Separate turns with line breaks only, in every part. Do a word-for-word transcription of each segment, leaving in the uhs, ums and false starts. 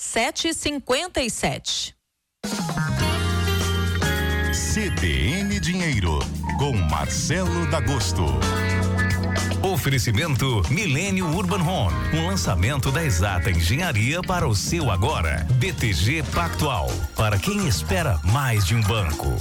sete e cinquenta e sete.
C B N Dinheiro, com Marcelo D'Agosto. Oferecimento Milênio Urban Home, um lançamento da Exata Engenharia para o seu agora. B T G Pactual, para quem espera mais de um banco.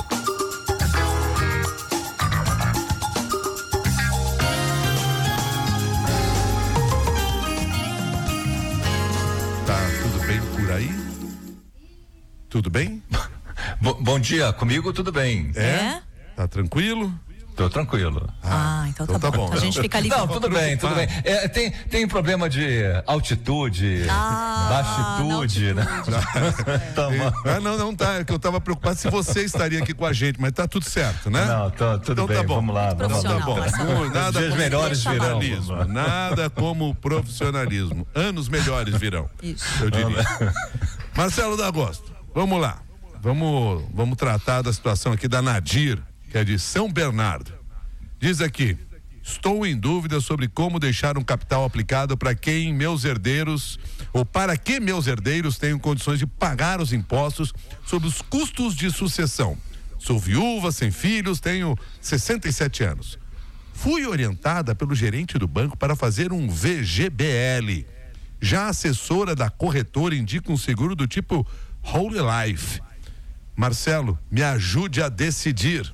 Tá tudo bem por aí? Tudo bem?
Bo- bom dia, comigo tudo bem.
É?
É?
Tá tranquilo?
Tô tranquilo.
Ah, então tá,
então tá
bom.
bom.
A gente fica ali.
Não, tudo bem, tudo bem. É, tem, tem problema de altitude,
Ah,
baixitude, né? Tá bom.
Ah, não, não tá. É que eu tava preocupado se você estaria aqui com a gente, mas tá tudo certo, né?
Não, tô, tudo
então
bem,
tá bom.
vamos lá.
Então
Vamos
tá
lá.
bom.
Marcelo.
Muito- Nada
Dias
como
melhores virão.
profissionalismo. Nada como profissionalismo. Anos melhores virão.
Isso.
Eu diria. Marcelo D'Agosto, vamos lá. Vamos, vamos tratar da situação aqui da Nadir, que é de São Bernardo. Diz aqui: estou em dúvida sobre como deixar um capital aplicado para quem meus herdeiros, ou para que meus herdeiros tenham condições de pagar os impostos sobre os custos de sucessão. Sou viúva, sem filhos, tenho sessenta e sete anos. Fui orientada pelo gerente do banco para fazer um V G B L. Já a assessora da corretora indica um seguro do tipo Whole Life. Marcelo, me ajude a decidir.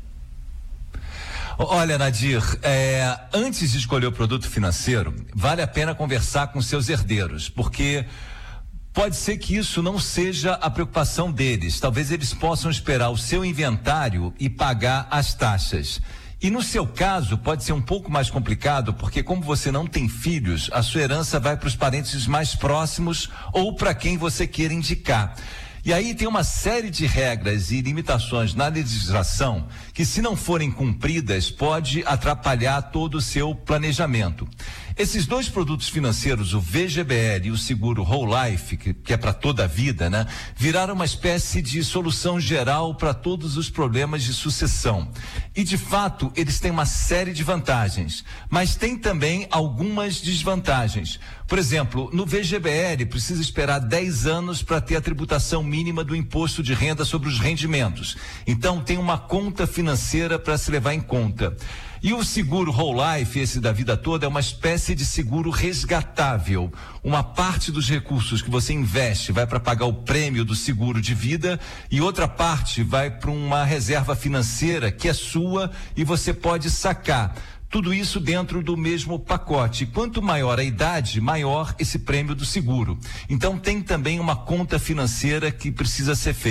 Olha, Nadir, é, antes de escolher o produto financeiro, vale a pena conversar com seus herdeiros, porque pode ser que isso não seja a preocupação deles. Talvez eles possam esperar o seu inventário e pagar as taxas. E no seu caso pode ser um pouco mais complicado, porque como você não tem filhos, a sua herança vai para os parentes mais próximos ou para quem você queira indicar. E aí tem uma série de regras e limitações na legislação que, se não forem cumpridas, pode atrapalhar todo o seu planejamento. Esses dois produtos financeiros, o V G B L e o seguro Whole Life, que, que é para toda a vida, né, viraram uma espécie de solução geral para todos os problemas de sucessão. E, de fato, eles têm uma série de vantagens, mas tem também algumas desvantagens. Por exemplo, no V G B L precisa esperar dez anos para ter a tributação mínima do imposto de renda sobre os rendimentos. Então tem uma conta financeira para se levar em conta. E o seguro Whole Life, esse da vida toda, é uma espécie de seguro resgatável. Uma parte dos recursos que você investe vai para pagar o prêmio do seguro de vida e outra parte vai para uma reserva financeira que é sua e você pode sacar. Tudo isso dentro do mesmo pacote. Quanto maior a idade, maior esse prêmio do seguro. Então tem também uma conta financeira que precisa ser feita.